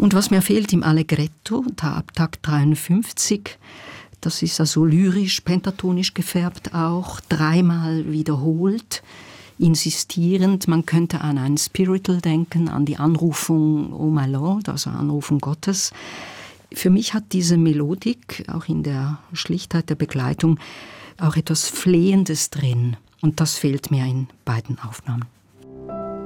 Und was mir fehlt im Allegretto, da ab Takt 53, das ist also lyrisch, pentatonisch gefärbt auch, dreimal wiederholt, insistierend. Man könnte an ein Spiritual denken, an die Anrufung Oh my Lord, also Anrufung Gottes. Für mich hat diese Melodik, auch in der Schlichtheit der Begleitung, auch etwas Flehendes drin. Und das fehlt mir in beiden Aufnahmen.